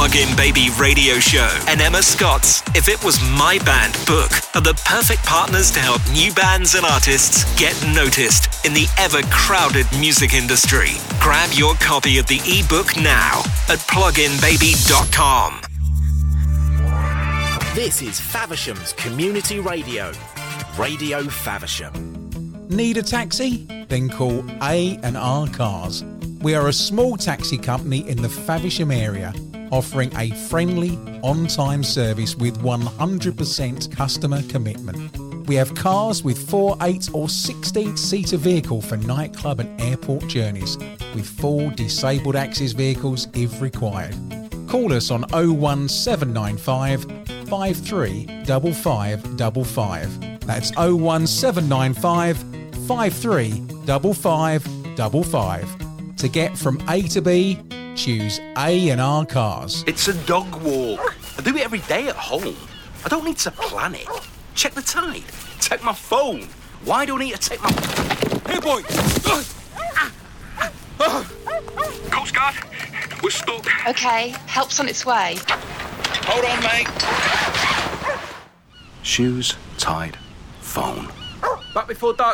Plug-in Baby radio show and Emma Scott's If It Was My Band book are the perfect partners to help new bands and artists get noticed in the ever-crowded music industry. Grab your copy of the ebook now at pluginbaby.com. This is Faversham's Community Radio. Radio Faversham. Need a taxi? Then call A&R Cars. We are a small taxi company in the Faversham area, offering a friendly, on-time service with 100% customer commitment. We have cars with 4, 8 or 16-seater vehicle for nightclub and airport journeys, with 4 disabled access vehicles if required. Call us on 01795 535555. That's 01795 535555. To get from A to B, choose A&R Cars. It's a dog walk. I do it every day at home. I don't need to plan it. Check the tide. Take my phone. Why do I need to take my... Hey, boy! Coast Guard, we're stuck. OK, help's on its way. Hold on, mate. Shoes, tide, phone. Back before dark.